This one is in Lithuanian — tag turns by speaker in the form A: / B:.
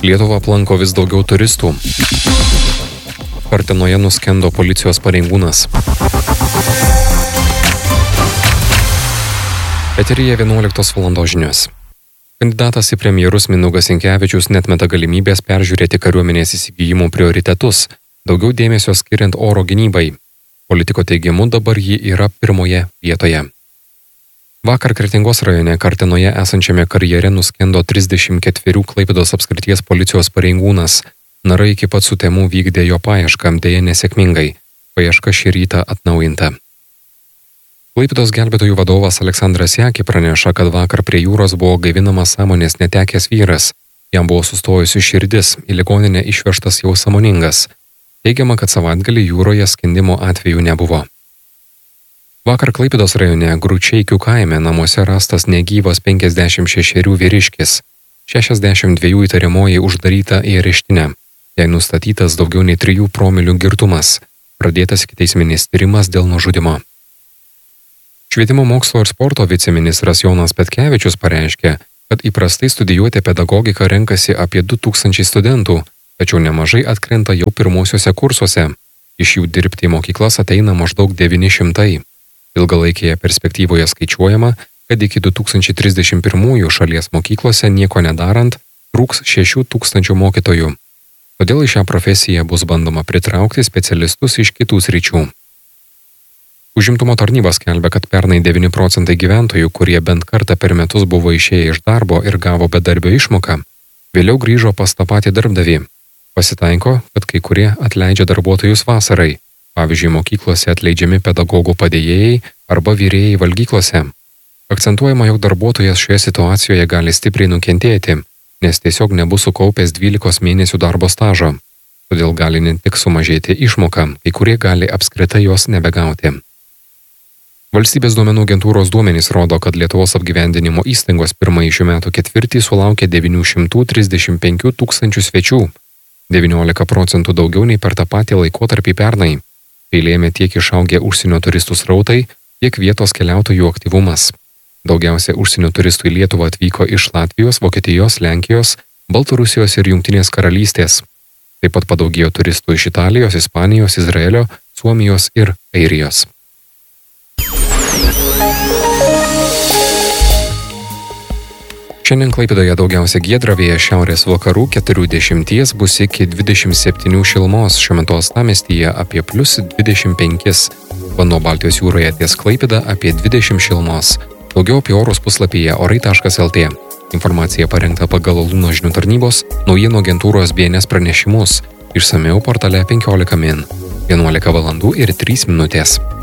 A: Lietuvą aplanko vis daugiau turistų. Kartenoje nuskendo policijos pareigūnas. Eteryje 11 valandos žinios. Kandidatas į premjerus Mindaugas Sinkevičius netmeta galimybės peržiūrėti kariuomenės įsigijimų prioritetus, daugiau dėmesio skiriant oro gynybai. Politiko teigimu dabar ji yra pirmoje vietoje. Vakar Kretingos rajone Kartenoje esančiame karjere nuskendo 34 Klaipėdos apskrities policijos pareigūnas. Narai iki pat sutemų vykdė jo paiešką, deja nesėkmingai. Paieška šį rytą atnaujinta. Klaipėdos gelbėtojų vadovas Aleksandras Jakį praneša, kad vakar prie jūros buvo gaivinamas sąmonės netekęs vyras. Jam buvo sustojusi širdis, į ligoninę išvežtas jau sąmoningas. Teigiama, kad savaitgalį jūroje skendimo atvejų nebuvo. Vakar Klaipėdos rajone Gručeikių kaime namuose rastas negyvas 56 vyriškis. 62 įtariamoji uždaryta į areštinę. Jai nustatytas daugiau nei 3 promilių girtumas. Pradėtas ikiteisminis tyrimas dėl nužudymo. Švietimo mokslo ir sporto viceministras Jonas Petkevičius pareiškė, kad įprastai studijuoti pedagogiką renkasi apie 2000 studentų, tačiau nemažai atkrenta jau pirmosiuose kursuose. Iš jų dirbti į mokyklas ateina maždaug 900. Ilgalaikėje perspektyvoje skaičiuojama, kad iki 2031 šalies mokyklose nieko nedarant trūks 6000 mokytojų. Todėl į šią profesiją bus bandoma pritraukti specialistus iš kitų sričių. Užimtumo tarnyba skelbia, kad pernai 9 procentai gyventojų, kurie bent kartą per metus buvo išėję iš darbo ir gavo bedarbio išmoką, vėliau grįžo pas tą patį darbdavį. Pasitaiko, kad kai kurie atleidžia darbuotojus vasarai, pavyzdžiui, mokyklose atleidžiami pedagogų padėjėjai arba vyrėjai valgyklose. Akcentuojama, jog darbuotojas šioje situacijoje gali stipriai nukentėti, nes tiesiog nebus sukaupęs 12 mėnesių darbo stažo. Todėl gali ne tik sumažėti išmoka, kai kurie gali apskritai jos nebegauti. Valstybės duomenų agentūros duomenys rodo, kad Lietuvos apgyvendinimo įstaigos pirmąjį šių metų ketvirtį sulaukė 935 tūkstančių svečių, 19 procentų daugiau nei per tą patį laikotarpį pernai. Tai lėmė tiek išaugę užsienio turistų srautai, tiek vietos keliautojų aktyvumas. Daugiausia užsienio turistų į Lietuvą atvyko iš Latvijos, Vokietijos, Lenkijos, Baltarusijos ir Jungtinės karalystės. Taip pat padaugėjo turistų iš Italijos, Ispanijos, Izraelio, Suomijos ir Airijos. Šiandien Klaipėdoje daugiausia giedra, vėjas šiaurės vakarų 40 bus iki 27 šilumos, šiuo metu uostamiestyje apie +25. Vanduo Baltijos jūroje ties Klaipėda apie 20 šilumos. Daugiau apie orus puslapyje orai.lt. Informacija parengta pagal Luno žinių tarnybos naujienų agentūros BNS pranešimus. Išsamiau portale 15 min. 11 valandų ir 3 minutės.